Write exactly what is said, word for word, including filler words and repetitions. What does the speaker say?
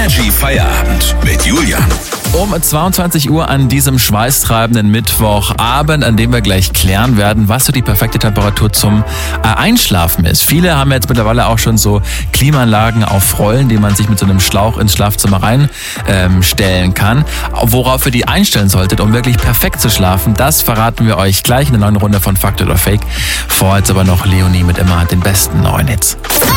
Energy Feierabend mit Julian. Um zweiundzwanzig Uhr an diesem schweißtreibenden Mittwochabend, an dem wir gleich klären werden, was so die perfekte Temperatur zum äh, Einschlafen ist. Viele haben jetzt mittlerweile auch schon so Klimaanlagen auf Rollen, die man sich mit so einem Schlauch ins Schlafzimmer reinstellen ähm, kann. Worauf ihr die einstellen solltet, um wirklich perfekt zu schlafen, das verraten wir euch gleich in der neuen Runde von Fakt oder Fake. Vorher jetzt aber noch Leonie mit immer den besten neuen Hits.